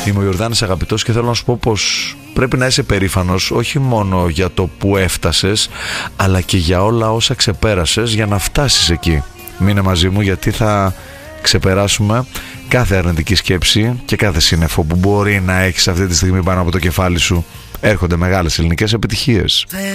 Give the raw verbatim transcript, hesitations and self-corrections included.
Είμαι ο Ιορδάνης Αγαπητός και θέλω να σου πω πως πρέπει να είσαι περήφανος όχι μόνο για το που έφτασες, αλλά και για όλα όσα ξεπέρασες για να φτάσεις εκεί. Μείνε μαζί μου, γιατί θα ξεπεράσουμε κάθε αρνητική σκέψη και κάθε σύννεφο που μπορεί να έχεις αυτή τη στιγμή πάνω από το κεφάλι σου. Έρχονται μεγάλες ελληνικές επιτυχίες.